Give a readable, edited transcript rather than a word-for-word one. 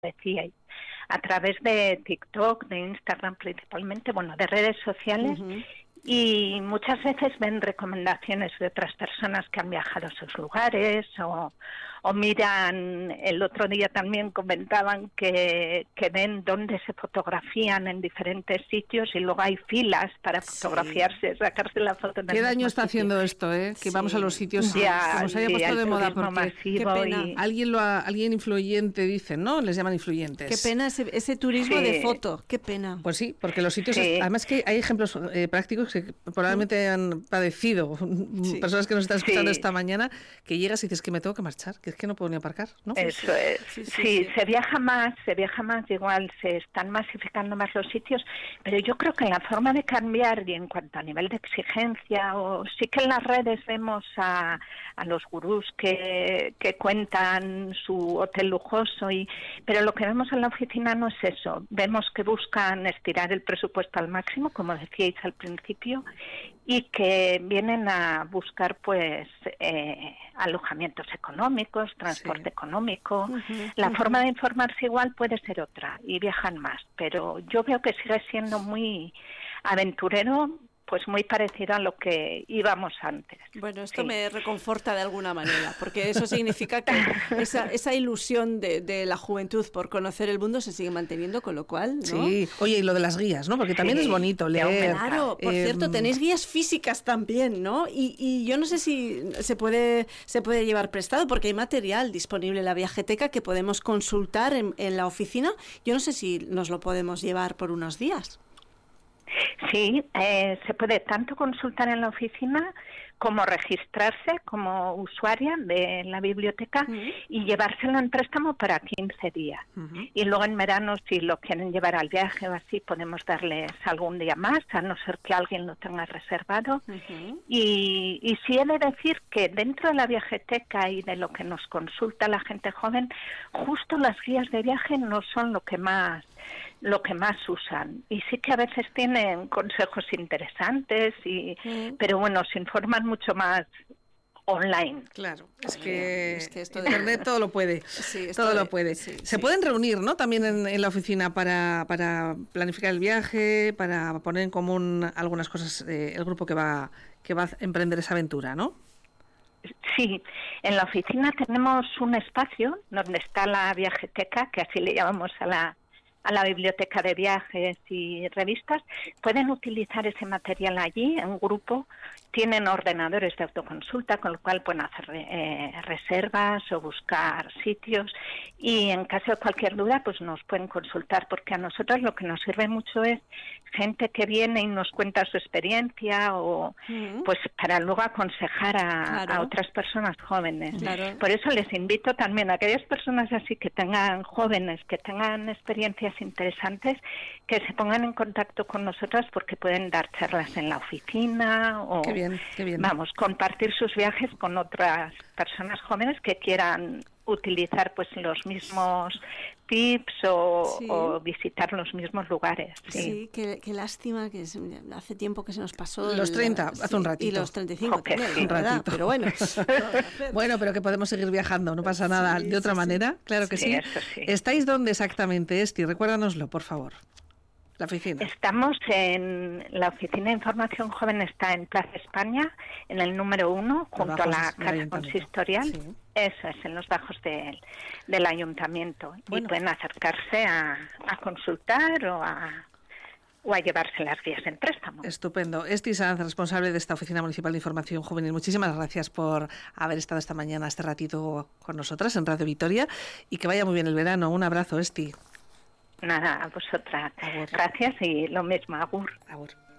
decíais, a través de TikTok, de Instagram principalmente, bueno, de redes sociales. Y muchas veces ven recomendaciones de otras personas que han viajado a esos lugares o miran, el otro día también comentaban que ven dónde se fotografían en diferentes sitios y luego hay filas para fotografiarse, sacarse la foto. ¿Qué daño está haciendo esto, que vamos a los sitios como se haya puesto de moda? Porque qué pena. Alguien influyente dicen, ¿no? Les llaman influyentes. Qué pena ese turismo de foto, qué pena. Pues sí, porque los sitios, además que hay ejemplos prácticos que probablemente han padecido, personas que nos están escuchando esta mañana, que llegas y dices que me tengo que marchar, que es que no puedo ni aparcar, ¿no? Eso es. Sí, se viaja más, igual se están masificando más los sitios, pero yo creo que la forma de cambiar y en cuanto a nivel de exigencia, o sí que en las redes vemos a los gurús que cuentan su hotel lujoso, pero lo que vemos en la oficina no es eso. Vemos que buscan estirar el presupuesto al máximo, como decíais al principio, y que vienen a buscar pues alojamientos económicos, transporte económico. La forma de informarse igual puede ser otra y viajan más, pero yo veo que sigue siendo muy aventurero, pues muy parecido a lo que íbamos antes. Bueno, esto me reconforta de alguna manera, porque eso significa que esa ilusión de la juventud por conocer el mundo se sigue manteniendo, con lo cual, ¿no? Sí, oye, y lo de las guías, ¿no? Porque también es bonito leer. Claro, por cierto, tenéis guías físicas también, ¿no? Y yo no sé si se puede llevar prestado, porque hay material disponible en la Viajeteca que podemos consultar en la oficina. Yo no sé si nos lo podemos llevar por unos días. Sí, se puede tanto consultar en la oficina como registrarse como usuaria de la biblioteca y llevárselo en préstamo para 15 días. Y luego en verano, si lo quieren llevar al viaje o así, podemos darles algún día más, a no ser que alguien lo tenga reservado. Y sí he de decir que dentro de la Viajeteca y de lo que nos consulta la gente joven, justo las guías de viaje no son lo que más usan, y sí que a veces tienen consejos interesantes, pero bueno, se informan mucho más online. Claro, es que esto de Internet todo lo puede, lo puede. Sí, se pueden reunir, ¿no? También en la oficina para planificar el viaje, para poner en común algunas cosas, el grupo que va a emprender esa aventura, ¿no? Sí, en la oficina tenemos un espacio donde está la Viajeteca, que así le llamamos a la biblioteca de viajes y revistas. Pueden utilizar ese material allí en grupo, tienen ordenadores de autoconsulta, con lo cual pueden hacer reservas o buscar sitios, y en caso de cualquier duda pues nos pueden consultar, porque a nosotros lo que nos sirve mucho es gente que viene y nos cuenta su experiencia, o pues para luego aconsejar a otras personas jóvenes. Por eso les invito también a aquellas personas así que tengan jóvenes, que tengan experiencias interesantes, que se pongan en contacto con nosotras, porque pueden dar charlas en la oficina o qué bien. Vamos, compartir sus viajes con otras personas jóvenes que quieran utilizar pues los mismos tips o visitar los mismos lugares. Sí, qué lástima que hace tiempo que se nos pasó. Los 30, hace un ratito. Y los 35 también, un ratito. Pero bueno. Bueno, pero que podemos seguir viajando, no pasa nada. De otra manera, claro que sí. Eso sí. ¿Estáis dónde exactamente, Esti? Recuérdanoslo, por favor. La oficina. Estamos en la Oficina de Información Joven, está en Plaza España, en el número 1, junto a la Casa Consistorial. Sí. Eso es, en los bajos del ayuntamiento. Bueno. Y pueden acercarse a consultar o a llevarse las guías en préstamo. Estupendo. Esti Sanz, responsable de esta Oficina Municipal de Información Juvenil, muchísimas gracias por haber estado esta mañana, este ratito con nosotras en Radio Vitoria, y que vaya muy bien el verano. Un abrazo, Esti. Nada, a vosotras. Gracias y lo mismo, agur. Agur.